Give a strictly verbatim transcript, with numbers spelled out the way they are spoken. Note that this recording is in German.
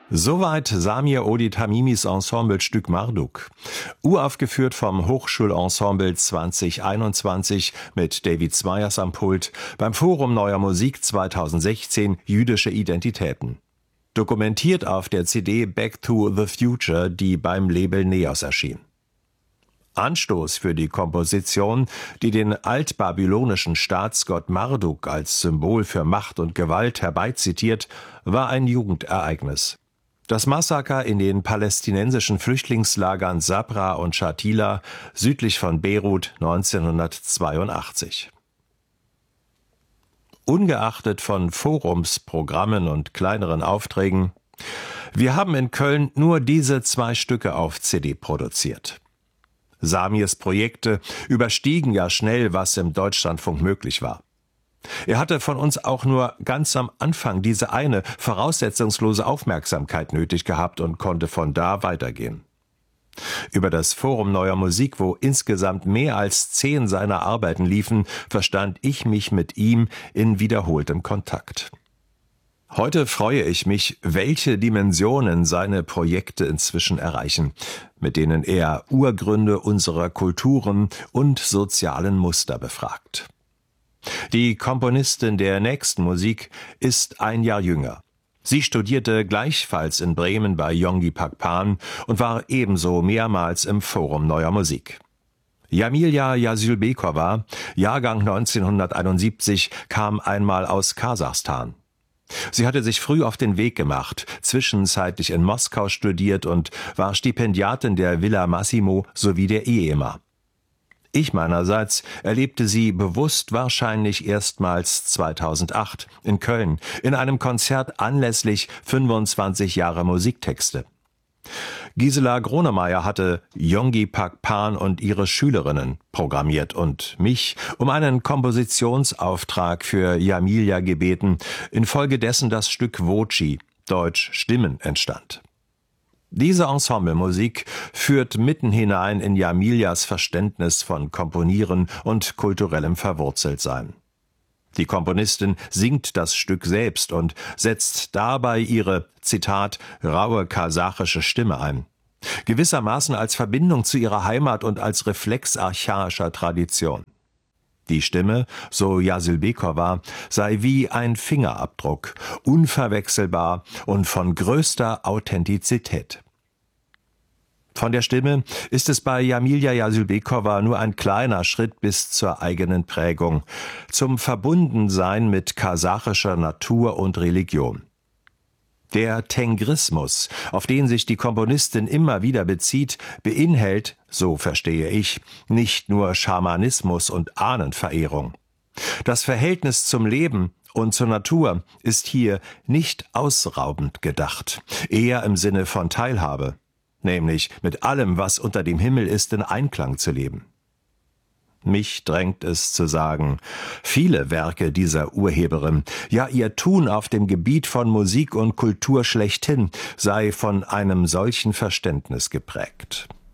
Soweit Samir Odi Tamimis Ensemblestück Marduk. Uraufgeführt vom Hochschulensemble zwanzig einundzwanzig mit David Swires am Pult beim Forum Neuer Musik zweitausendsechzehn Jüdische Identitäten. Dokumentiert auf der C D Back to the Future, die beim Label Neos erschien. Anstoß für die Komposition, die den altbabylonischen Staatsgott Marduk als Symbol für Macht und Gewalt herbeizitiert, war ein Jugendereignis. Das Massaker in den palästinensischen Flüchtlingslagern Sabra und Shatila südlich von Beirut neunzehnhundertzweiundachtzig. Ungeachtet von Forumsprogrammen und kleineren Aufträgen, wir haben in Köln nur diese zwei Stücke auf C D produziert. Samirs Projekte überstiegen ja schnell, was im Deutschlandfunk möglich war. Er hatte von uns auch nur ganz am Anfang diese eine voraussetzungslose Aufmerksamkeit nötig gehabt und konnte von da weitergehen. Über das Forum Neuer Musik, wo insgesamt mehr als zehn seiner Arbeiten liefen, verstand ich mich mit ihm in wiederholtem Kontakt. Heute freue ich mich, welche Dimensionen seine Projekte inzwischen erreichen, mit denen er Urgründe unserer Kulturen und sozialen Muster befragt. Die Komponistin der nächsten Musik ist ein Jahr jünger. Sie studierte gleichfalls in Bremen bei Yonggi Pakpan und war ebenso mehrmals im Forum Neuer Musik. Jamilja Jasylbekova, Jahrgang neunzehnhunderteinundsiebzig, kam einmal aus Kasachstan. Sie hatte sich früh auf den Weg gemacht, zwischenzeitlich in Moskau studiert und war Stipendiatin der Villa Massimo sowie der I E M A. Ich meinerseits erlebte sie bewusst wahrscheinlich erstmals zweitausendacht in Köln in einem Konzert anlässlich fünfundzwanzig Jahre Musiktexte. Gisela Gronemeyer hatte Yonggi Pakpan und ihre Schülerinnen programmiert und mich um einen Kompositionsauftrag für Jamilja gebeten, infolgedessen das Stück Voci, deutsch Stimmen, entstand. Diese Ensemblemusik führt mitten hinein in Jamiljas Verständnis von Komponieren und kulturellem Verwurzeltsein. Die Komponistin singt das Stück selbst und setzt dabei ihre, Zitat, raue kasachische Stimme ein. Gewissermaßen als Verbindung zu ihrer Heimat und als Reflex archaischer Tradition. Die Stimme, so Jasylbekova, sei wie ein Fingerabdruck, unverwechselbar und von größter Authentizität. Von der Stimme ist es bei Jamilja Jasylbekova nur ein kleiner Schritt bis zur eigenen Prägung, zum Verbundensein mit kasachischer Natur und Religion. Der Tengrismus, auf den sich die Komponistin immer wieder bezieht, beinhaltet, so verstehe ich, nicht nur Schamanismus und Ahnenverehrung. Das Verhältnis zum Leben und zur Natur ist hier nicht ausraubend gedacht, eher im Sinne von Teilhabe, nämlich mit allem, was unter dem Himmel ist, in Einklang zu leben. Mich drängt es zu sagen, viele Werke dieser Urheberin, ja ihr Tun auf dem Gebiet von Musik und Kultur schlechthin, sei von einem solchen Verständnis geprägt.